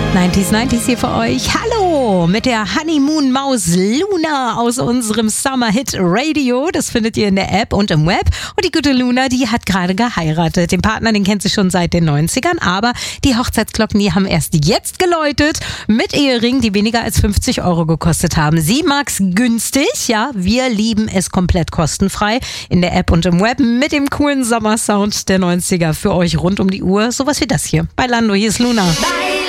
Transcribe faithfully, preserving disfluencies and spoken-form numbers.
neunziger neunzig hier für euch. Hallo mit der Honeymoon-Maus Luna aus unserem Summer-Hit Radio. Das findet ihr in der App und im Web. Und die gute Luna, die hat gerade geheiratet. Den Partner, den kennt sie schon seit den neunzigern. Aber die Hochzeitsglocken, die haben erst jetzt geläutet mit Eheringen, die weniger als fünfzig Euro gekostet haben. Sie mag's günstig, ja. Wir lieben es komplett kostenfrei in der App und im Web mit dem coolen Sommersound der neunziger für euch rund um die Uhr. Sowas wie das hier bei Lando. Hier ist Luna. Bye.